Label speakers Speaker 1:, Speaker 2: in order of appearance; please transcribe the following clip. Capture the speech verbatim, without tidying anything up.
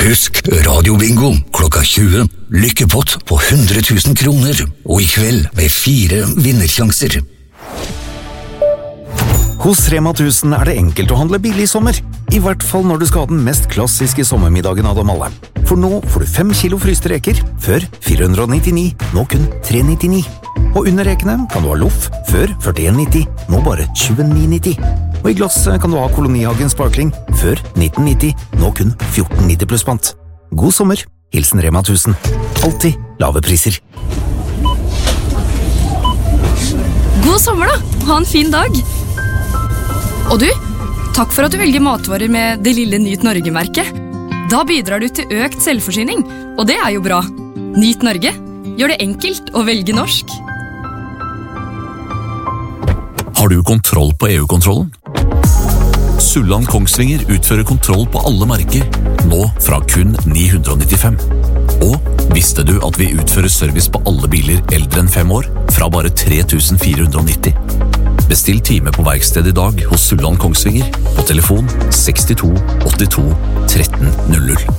Speaker 1: Husk radiobingo klokka tjue. Lykkepott på hundre tusen kroner. Og i kveld med fire vinnersjanser.
Speaker 2: Hos Rema tusen er det enkelt å handle billig i sommer. I hvert fall når du skal ha den mest klassiske sommermiddagen av dem alle. For nå får du fem kilo fryste reker, før fire hundre nittini, nå kun tre nittini. Og under rekene kan du ha loff, før førtien nitti, nå bare tjueni nitti. Og i glass kan du ha Kolonihagen Sparkling, før nitten nitti, nå kun fjorten nitti pluss pant. God sommer, hilsen Rema tusen. Alltid lave priser.
Speaker 3: God sommer da, ha en fin dag. Og du, takk for at du velger matvarer med det lille Nyt Norge-merket. Da bidrar du til økt selvforsyning, og det er jo bra. Nyt Norge, gjør det enkelt å velge norsk.
Speaker 4: Har du kontroll på E U-kontrollen? Sulland Kongsvinger utfører kontroll på alle merker, nå fra kun ni hundre nittifem. Og visste du at vi utfører service på alle biler eldre enn fem år, fra bare tre tusen fire hundre nitti? Bestill time på verksted i dag hos Sulland Kongsvinger på telefon sekstito åttito tretten null null.